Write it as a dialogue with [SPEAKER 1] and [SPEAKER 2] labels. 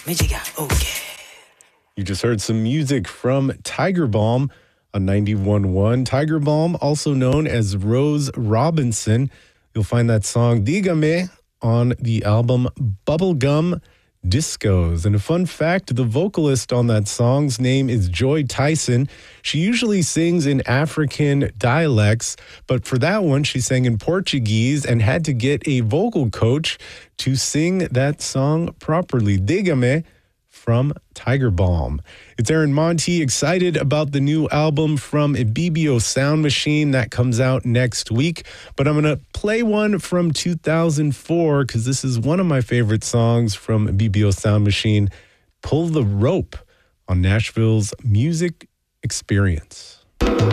[SPEAKER 1] You just heard some music from Tiger Balm on 91.1. Tiger Balm, also known as Rose Robinson. You'll find that song Dígame on the album Bubblegum Discos. And a fun fact, the vocalist on that song's name is Joy Tyson. She usually sings in African dialects, but for that one, she sang in Portuguese and had to get a vocal coach to sing that song properly. Dígame from Tiger Balm. It's Aaron Monti, excited about the new album from BBO Sound Machine that comes out next week. But I'm going to play one from 2004 because this is one of my favorite songs from BBO Sound Machine, Pull the Rope, on Nashville's Music Experience.